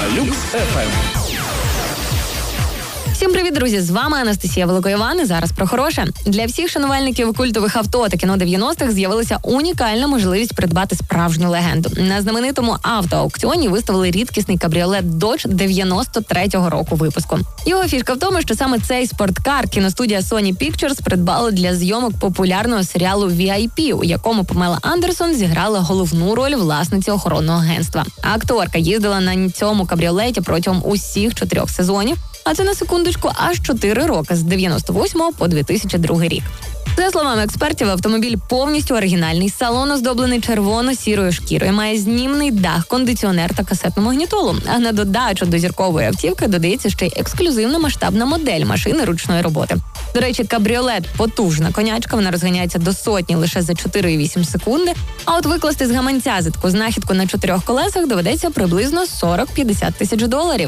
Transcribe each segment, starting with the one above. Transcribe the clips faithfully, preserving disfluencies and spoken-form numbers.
Люкс еф ем. Всім привіт, друзі! З вами Анастасія Великоїван. І зараз про хороше. Для всіх шанувальників культових авто та кіно дев'яностих з'явилася унікальна можливість придбати справжню легенду. На знаменитому автоаукціоні виставили рідкісний кабріолет Dodge дев'яносто третього року випуску. Його фішка в тому, що саме цей спорткар кіностудія Sony Pictures придбала для зйомок популярного серіалу ві ай пі, у якому Памела Андерсон зіграла головну роль власниці охоронного агентства. Акторка їздила на цьому кабріолеті протягом усіх чотирьох сезонів, а це на секундочку аж чотири роки, з дев'яносто восьмого по дві тисячі другий рік. За словами експертів, автомобіль повністю оригінальний, салон оздоблений червоно-сірою шкірою, має знімний дах, кондиціонер та касетну магнітолу. А на додачу до зіркової автівки додається ще й ексклюзивна масштабна модель машини ручної роботи. До речі, кабріолет – потужна конячка, вона розганяється до сотні лише за чотири цілих вісім секунди, а от викласти з гаманця за таку знахідку на чотирьох колесах доведеться приблизно сорок-п'ятдесят тисяч доларів.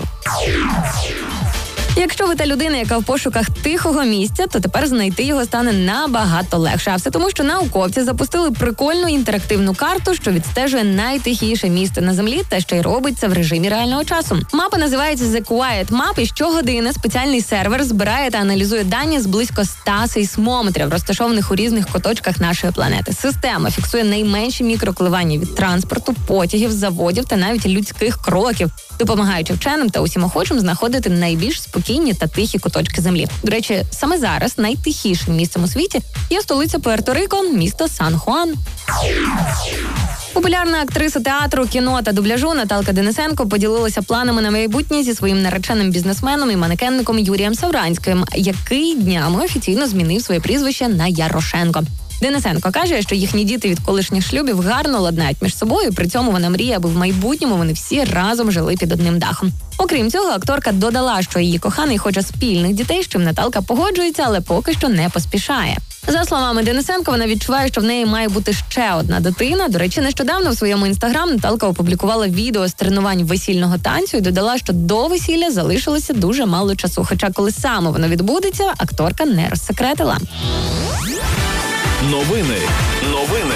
Якщо ви та людина, яка в пошуках тихого місця, то тепер знайти його стане набагато легше. А все тому, що науковці запустили прикольну інтерактивну карту, що відстежує найтихіше місце на землі та ще й робить це в режимі реального часу. Мапа називається The Quiet Map, і щогодини спеціальний сервер збирає та аналізує дані з близько ста сейсмометрів, розташованих у різних куточках нашої планети. Система фіксує найменші мікроколивання від транспорту, потягів, заводів та навіть людських кроків, допомагаючи вченим та усім охочим знаходити найбільш спокійні та тихі куточки землі. До речі, саме зараз найтихішим місцем у світі є столиця Пуерто-Рико, місто Сан-Хуан. Популярна актриса театру, кіно та дубляжу Наталка Денисенко поділилася планами на майбутнє зі своїм нареченим бізнесменом і манекенником Юрієм Савранським, який днями офіційно змінив своє прізвище на Ярошенко. Денисенко каже, що їхні діти від колишніх шлюбів гарно ладнають між собою, при цьому вона мріє, аби в майбутньому вони всі разом жили під одним дахом. Окрім цього, акторка додала, що її коханий хоче спільних дітей, з чим Наталка погоджується, але поки що не поспішає. За словами Денисенко, вона відчуває, що в неї має бути ще одна дитина. До речі, нещодавно в своєму інстаграм Наталка опублікувала відео з тренувань весільного танцю і додала, що до весілля залишилося дуже мало часу. Хоча коли саме воно відбудеться, акторка не розсекретила. Новини. Новини.